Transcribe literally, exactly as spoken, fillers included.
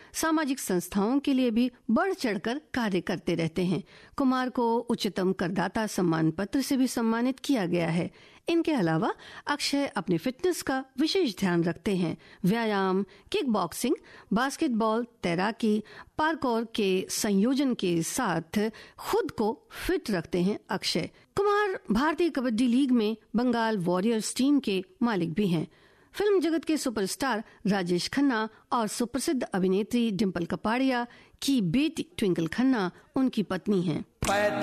सामाजिक संस्थाओं के लिए भी बढ़ चढ़कर कार्य करते रहते हैं। कुमार को उच्चतम करदाता सम्मान पत्र से भी सम्मानित किया गया है। इनके अलावा अक्षय अपने फिटनेस का विशेष ध्यान रखते हैं। व्यायाम, किक बॉक्सिंग, बास्केटबॉल, तैराकी, पार्कोर के संयोजन के साथ खुद को फिट रखते हैं अक्षय कुमार। भारतीय कबड्डी लीग में बंगाल वॉरियर्स टीम के मालिक भी हैं। फिल्म जगत के सुपरस्टार राजेश खन्ना और सुप्रसिद्ध अभिनेत्री डिम्पल कपाड़िया की बेटी ट्विंकल खन्ना उनकी पत्नी हैं।